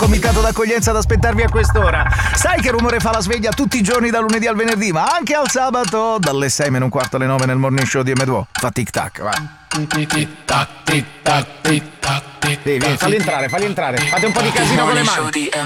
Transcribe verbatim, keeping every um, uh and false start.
comitato d'accoglienza ad aspettarvi a quest'ora. Sai che rumore fa la sveglia tutti i giorni da lunedì al venerdì, ma anche al sabato dalle sei meno un quarto alle nove nel morning show di M due O. Fa tic tac, va. Tic tac, tic tac, tic tac, tic tac. Falli entrare, falli entrare. Fate un po' di casino con le mani.